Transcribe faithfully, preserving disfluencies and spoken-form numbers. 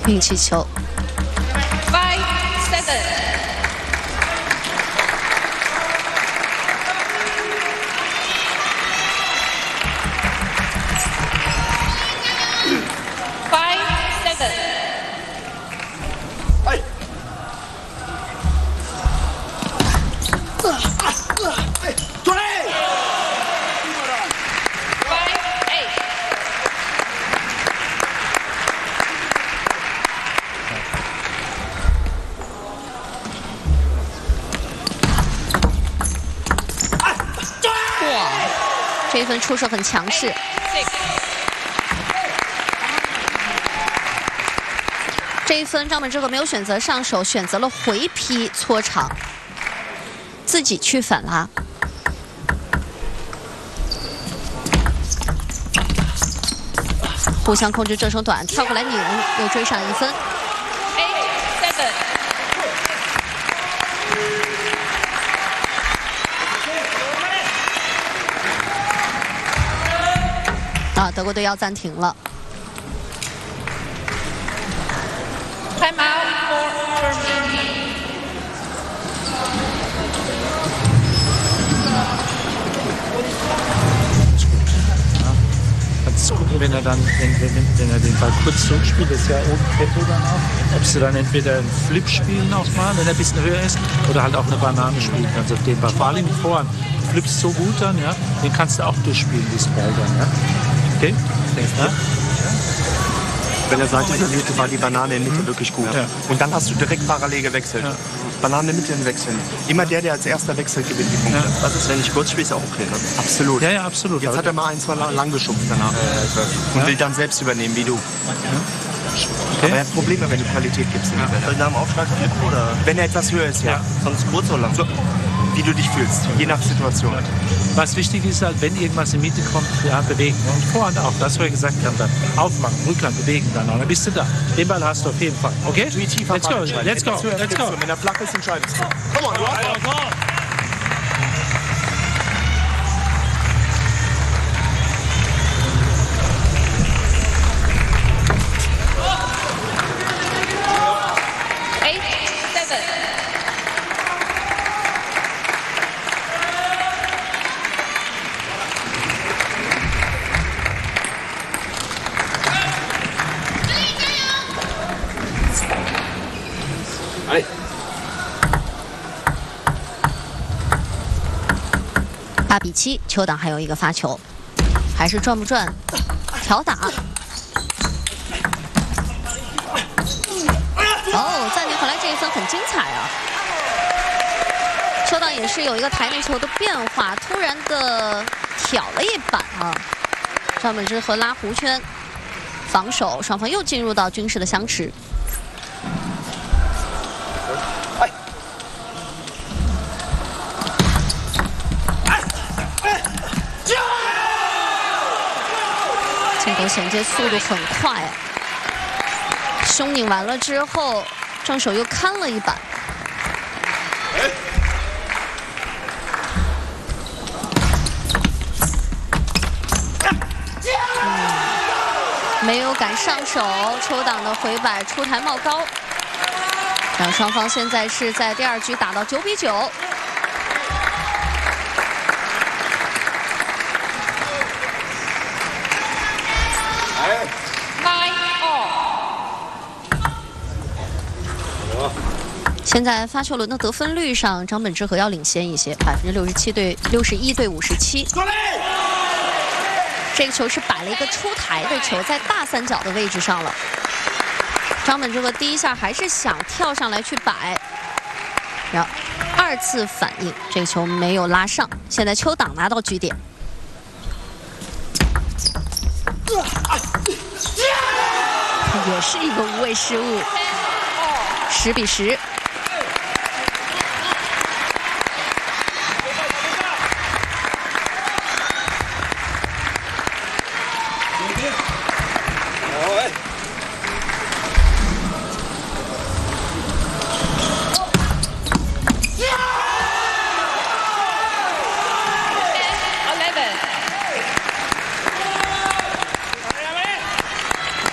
运气球。 Five seven。 这一分出手很强势，这一分张本智和没有选择上手，选择了回劈搓长，自己去反拉。互相控制这手短，跳过来拧，又追上一分。 Eight seven。 啊，德国队要暂停了。 Time out for Germany。 Kannst gucken, wenn er dann, wenn, wenn, wenn er den Ball kurz zurückspielt, das ist ja oben Tempo dann auch, ob sie dann entweder einen Flip spielen auch mal, wenn er ein bisschen höher ist, oder halt auch eine Banane spielen kannst auf den Ball. Vor allem die Vorhand. Du flippst so gut dann, ja, den kannst du auch durchspielen, diesen Ball dann, ja. Okay? Ja? Wenn er Seite verlierte, war die Banane in Mitte mhm. wirklich gut. Ja. Und dann hast du direkt parallel gewechselt. Ja. Banane in Mitte wechseln. Immer der, der als erster wechselt, gewinnt die Punkte. Ja. Was ist, wenn ich kurz spiele, ist auch okay, ne? Absolut. Ja, ja, absolut. Jetzt hat er mal ein, zwei lang geschubst danach. Ja, und ja. will dann selbst übernehmen, wie du. Ja. Okay. Aber er hat Probleme, wenn du Qualität gibst. Ja. Soll nach dem Aufschlag flippen, oder? Wenn er etwas höher ist, ja. ja. Sonst kurz oder lang. So, wie du dich fühlst, je nach Situation. Was wichtig ist halt, wenn irgendwas in die Mitte kommt, ja, bewegen. Und Vorhand auch, das, was ich gesagt habe, dann aufmachen, Rückhand bewegen dann. Und dann bist du da. Den Ball hast du auf jeden Fall. Okay? Let's go, let's go, let's go. Wenn er flach ist, entscheidest du. Komm on, du hast doch. 八比七，球档还有一个发球，还是转不转？挑打。哦，暂停回来这一分很精彩啊！球档也是有一个台内球的变化，突然的挑了一板啊！张本智和拉弧圈，防守，双方又进入到均势的相持。 进攻衔接速度很快，胸拧完了之后，正手又看了一板。嗯，没有敢上手，抽档的回摆出台冒高，让双方现在是在第二局打到九比九。 现在发球轮的得分率上，张本智和要领先一些，百分之六十七对六十一对五十七。这个球是摆了一个出台的球，在大三角的位置上了。张本智和第一下还是想跳上来去摆，然后二次反应，这个球没有拉上。现在邱党拿到局点。也是一个无谓失误，十比十。